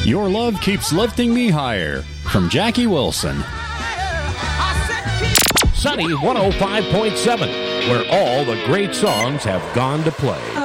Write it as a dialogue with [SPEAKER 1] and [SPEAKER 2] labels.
[SPEAKER 1] Your Love Keeps Lifting Me Higher from Jackie Wilson.
[SPEAKER 2] Sunny 105.7, where all the great songs have gone to play.